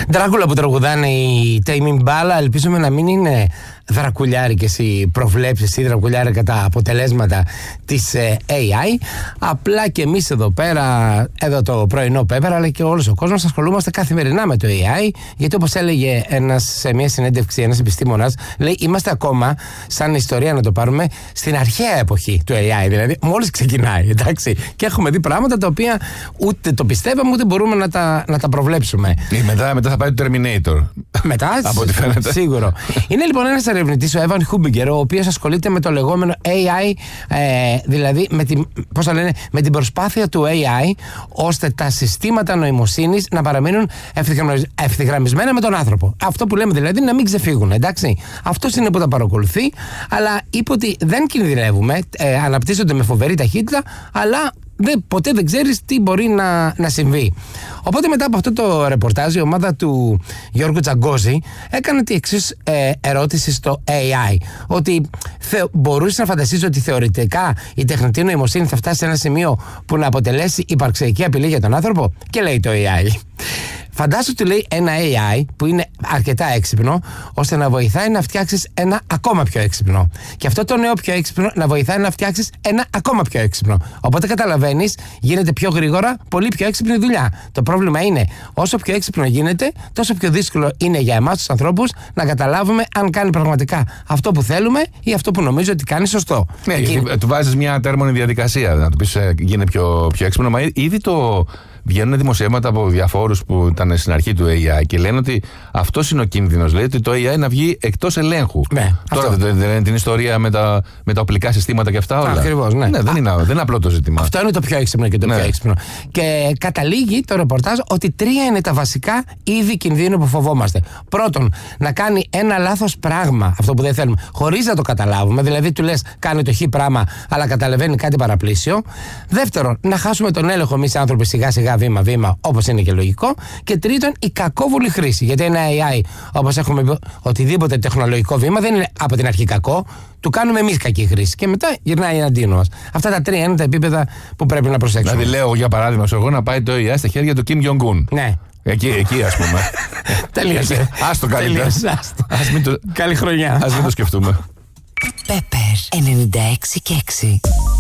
Δράκουλα που τραγουδάνε οι Tame Impala, ελπίζουμε να μην είναι δρακουλιάρικες οι προβλέψεις ή δρακουλιάρικα τα αποτελέσματα της AI. Απλά και εμείς εδώ πέρα, εδώ το πρωινό Πέπερα, αλλά και όλος ο κόσμος, ασχολούμαστε καθημερινά με το AI. Γιατί όπως έλεγε σε μια συνέντευξη ένας επιστήμονας, λέει, είμαστε ακόμα, σαν ιστορία να το πάρουμε, στην αρχαία εποχή του AI. Δηλαδή, μόλις ξεκινάει, εντάξει. Και έχουμε δει πράγματα τα οποία ούτε το πιστεύαμε, ούτε μπορούμε να τα προβλέψουμε. Μετά θα πάει το Terminator. Μετά, από ό,τι φαίνεται. Σίγουρο. Είναι λοιπόν ένας ερευνητής, ο Evan Hubinger, ο οποίος ασχολείται με το λεγόμενο AI, δηλαδή με την προσπάθεια του AI, ώστε τα συστήματα νοημοσύνης να παραμείνουν ευθυγραμμισμένα με τον άνθρωπο. Αυτό που λέμε δηλαδή, να μην ξεφύγουν, εντάξει. Αυτός είναι που τα παρακολουθεί, αλλά είπε ότι δεν κινδυνεύουμε, αναπτύσσονται με φοβερή ταχύτητα, αλλά ποτέ δεν ξέρεις τι μπορεί να συμβεί. Οπότε μετά από αυτό το ρεπορτάζ, η ομάδα του Γιώργου Τσαγκώζη έκανε τη εξής ερώτηση στο AI. Ότι μπορούσε να φανταστείς ότι θεωρητικά η τεχνητή νοημοσύνη θα φτάσει σε ένα σημείο που να αποτελέσει υπαρξιακή απειλή για τον άνθρωπο? Και λέει το AI. Φαντάσου, του λέει, ένα AI που είναι αρκετά έξυπνο, ώστε να βοηθάει να φτιάξεις ένα ακόμα πιο έξυπνο. Και αυτό το νέο πιο έξυπνο να βοηθάει να φτιάξεις ένα ακόμα πιο έξυπνο. Οπότε καταλαβαίνεις, γίνεται πιο γρήγορα, πολύ πιο έξυπνη δουλειά. Το πρόβλημα είναι, όσο πιο έξυπνο γίνεται, τόσο πιο δύσκολο είναι για εμάς τους ανθρώπους να καταλάβουμε αν κάνει πραγματικά αυτό που θέλουμε ή αυτό που νομίζω ότι κάνει σωστό. Ναι, του βάζεις μια τέρμονη διαδικασία, να του πεις γίνε πιο έξυπνο. Μα ήδη βγαίνουν δημοσιεύματα από διαφόρους που ήταν στην αρχή του AI και λένε ότι αυτός είναι ο κίνδυνος. Λέει ότι το AI να βγει εκτός ελέγχου. Ναι, τώρα δεν είναι την ιστορία με τα οπλικά συστήματα και αυτά όλα? Ακριβώς, ναι. Δεν είναι απλό το ζήτημα. Αυτό είναι το πιο έξυπνο και το πιο έξυπνο. Και καταλήγει το ρεπορτάζ ότι 3 είναι τα βασικά είδη κινδύνου που φοβόμαστε. Πρώτον, να κάνει ένα λάθος πράγμα, αυτό που δεν θέλουμε, χωρίς να το καταλάβουμε. Δηλαδή, του λες κάνει το χ πράγμα, αλλά καταλαβαίνει κάτι παραπλήσιο. Δεύτερον, να χάσουμε τον έλεγχο εμείς οι άνθρωποι σιγά-σιγά, βήμα-βήμα, όπως είναι και λογικό. Και τρίτον, η κακόβουλη χρήση. Γιατί ένα AI, όπως έχουμε πει, οτιδήποτε τεχνολογικό βήμα δεν είναι από την αρχή κακό, του κάνουμε εμείς κακή χρήση. Και μετά γυρνάει εναντίον μας. Αυτά τα 3 είναι τα επίπεδα που πρέπει να προσέξουμε. Δηλαδή, λέω για παράδειγμα, εγώ να πάει το AI στα χέρια του Kim Jong-un. Ναι. Εκεί, ας πούμε. Τελείωσε. Ας το καλύτερα. Καλή χρονιά. Ας μην το σκεφτούμε. Pepper 96 και 6.